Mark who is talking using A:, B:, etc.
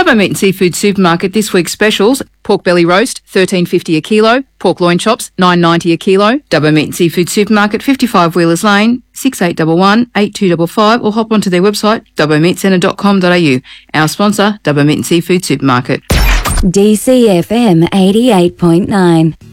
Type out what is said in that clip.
A: Dubbo Meat and Seafood Supermarket this week's specials: pork belly roast $13.50 a kilo, pork loin chops $9.90 a kilo. Dubbo Meat and Seafood Supermarket, 55 Wheelers Lane, 6811 8255, or hop onto their website dubbomeatcentre.com.au. Our sponsor, Dubbo Meat and Seafood Supermarket.
B: DCFM 88.9.